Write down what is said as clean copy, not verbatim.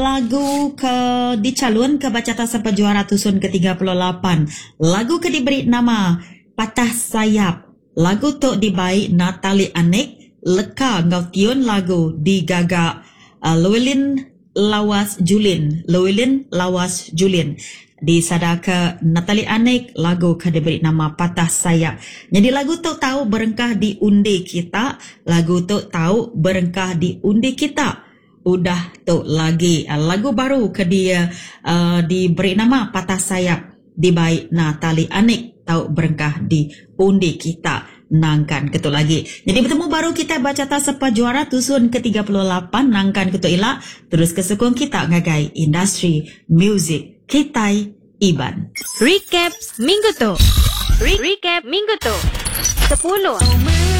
Lagu dicalon ke bacaan sampai juara tusun ke-38. Lagu diberi nama Patah Sayap. Lagu tu dibaik Natali Anik. Leka ngau tiun lagu digagak Llewellyn Lawas Julin. Llewellyn Lawas Julin. Disadaka Natali Anik, lagu diberi nama Patah Sayap. Jadi lagu tu tahu berengkah di undi kita. Lagu tu tahu berengkah di undi kita. Udah tu lagi lagu baru dia diberi nama Patah Sayap, dibaik Natali Anik, tahu berengkah di undi kita nangkan ketu lagi. Jadi bertemu baru kita baca sepa juara tusun ke-38 nangkan ketu ila terus kesukung kita ngagai industri music Kitai Iban. Recap minggu tu. 10